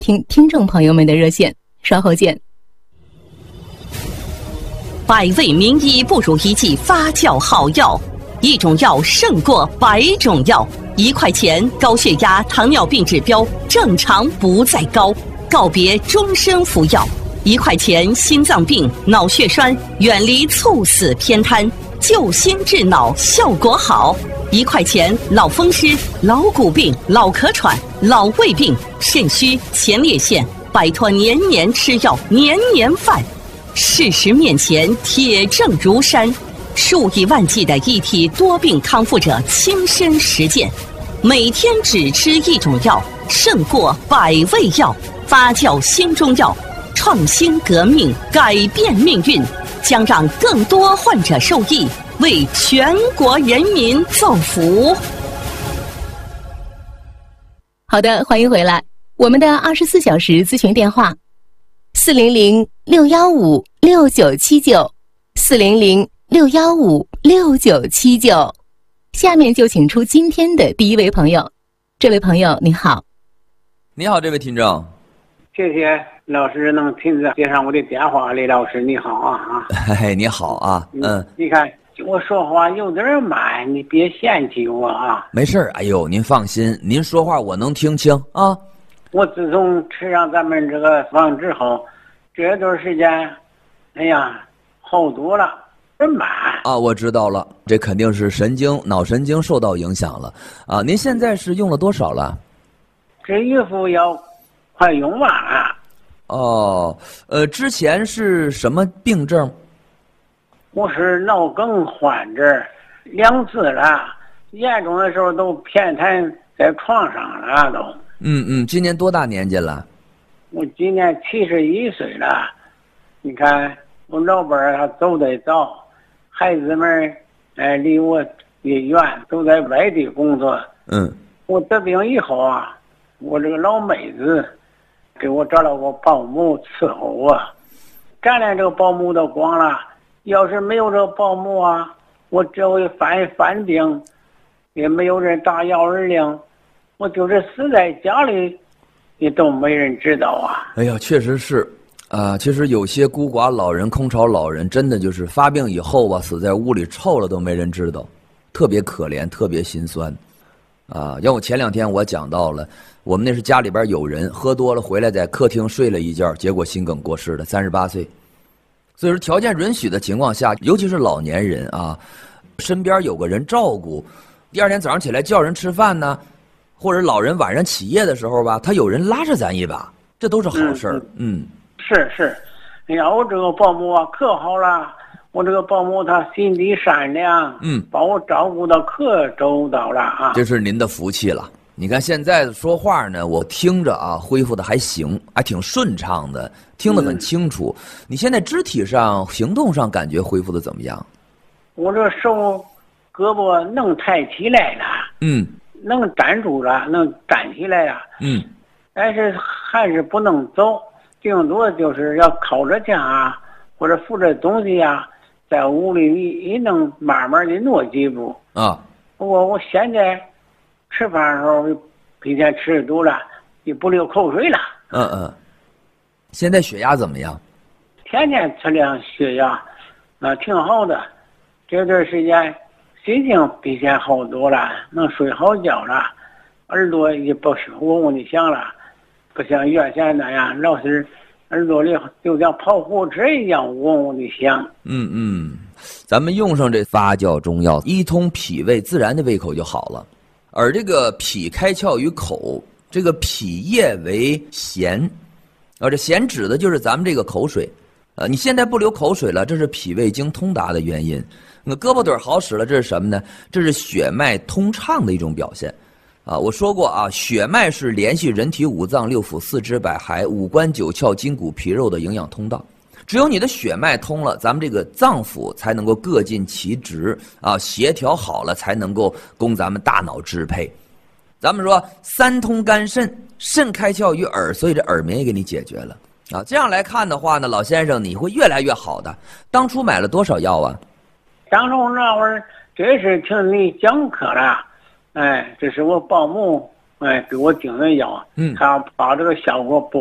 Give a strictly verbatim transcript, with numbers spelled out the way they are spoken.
听听众朋友们的热线，稍后见。 百味名医不如一剂发酵好药，一种药胜过百种药。一块钱高血压、糖尿病指标正常不再高，告别终身服药。一块钱心脏病、脑血栓，远离猝死偏瘫，救心治脑效果好。一块钱老风湿、老骨病、老咳喘、老胃病、肾虚、前列腺，摆脱年年吃药、年年犯。事实面前，铁证如山，数以万计的一体多病康复者亲身实践，每天只吃一种药，胜过百味药。发酵新中药，创新革命，改变命运，将让更多患者受益，为全国人民造福。 好的，欢迎回来。我们的二十四小时咨询电话：四零零六幺五六九七九，四零零六幺五六九七九。下面就请出今天的第一位朋友。这位朋友，你好。 你好，这位听众。 谢谢老师能亲自接上我的电话，李老师你好啊啊！ 嘿，你好啊，嗯， 你看我说话有点慢，你别嫌弃我啊。 没事儿，哎呦，您放心，您说话我能听清啊。 我自从吃上咱们这个方之后，这段时间，哎呀，好多了，真慢啊。我知道了，这肯定是神经、脑神经受到影响了啊。您现在是用了多少了？ 这一副药快用完了。 哦，呃，之前是什么病症？ 我是脑梗患者，两次了，严重的时候都偏瘫在床上了都。 嗯嗯，今年多大年纪了？ 我今年七十一岁了。你看我老伴儿他走得早，孩子们哎离我也远，都在外地工作。 嗯， 我得病以后啊，我这个老妹子给我找了个保姆伺候我，咱俩这个保姆都光了，要是没有这个保姆啊，我这回犯犯病，也没有人打幺二零，我就是死在家里，也都没人知道啊。 哎呀，确实是，啊、呃，其实有些孤寡老人、空巢老人，真的就是发病以后吧，死在屋里臭了都没人知道，特别可怜，特别心酸。啊，要我前两天我讲到了，我们那是家里边有人喝多了回来，在客厅睡了一觉，结果心梗过世了，三十八岁。所以说条件允许的情况下，尤其是老年人啊，身边有个人照顾，第二天早上起来叫人吃饭呢，或者老人晚上起夜的时候吧，他有人拉着咱一把，这都是好事儿。嗯， 嗯是是，哎呀，我这个保姆啊可好了。我这个保姆她心地善良， 嗯， 把我照顾的可周到了啊！ 这是您的福气了。你看现在说话呢，我听着啊，恢复的还行，还挺顺畅的，听得很清楚。嗯、你现在肢体上、行动上感觉恢复的怎么样？ 我这手、胳膊能抬起来了， 嗯， 能站住了，能站起来了， 嗯， 但是还是不能走，顶多就是要靠着墙啊，或者扶着东西啊。在屋里也能慢慢的挪几步啊。 不过我现在吃饭的时候比以前吃的多了，也不流口水了。 嗯嗯。现在血压怎么样？ 天天测量血压，啊，挺好的。这段时间心情比以前好多了，能睡好觉了，耳朵也不是嗡嗡的响了，不像原先那样老是。耳朵里就像跑火车一样嗡嗡的响。 嗯嗯，咱们用上这发酵中药，一通脾胃，自然的胃口就好了。而这个脾开窍于口，这个脾液为涎，啊，这涎指的就是咱们这个口水。呃，你现在不流口水了，这是脾胃经通达的原因。那胳膊腿好使了，这是什么呢？这是血脉通畅的一种表现。啊，我说过啊，血脉是联系人体五脏六腑四肢百骸、五官九窍、筋骨皮肉的营养通道。只有你的血脉通了，咱们这个脏腑才能够各尽其职啊，协调好了，才能够供咱们大脑支配。咱们说三通肝肾，肾开窍于耳，所以这耳鸣也给你解决了啊。这样来看的话呢，老先生你会越来越好的。当初买了多少药啊？ 当初那会儿真是听你讲课了。哎，这是我保姆哎，给我盯着药， 嗯看把这个效果不